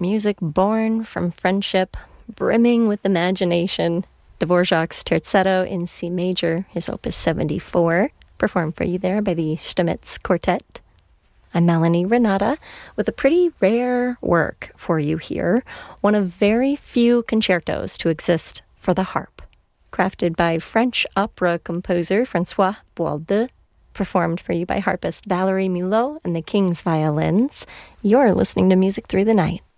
music born from friendship, brimming with imagination. Dvorak's Terzetto in C major, his opus 74, performed for you there by the Stamitz Quartet. I'm Melanie Renata with a pretty rare work for you here, one of very few concertos to exist for the harp. Crafted by French opera composer François Boaldeux, performed for you by harpist Valerie Milot and the King's Violins. You're listening to Music Through the Night.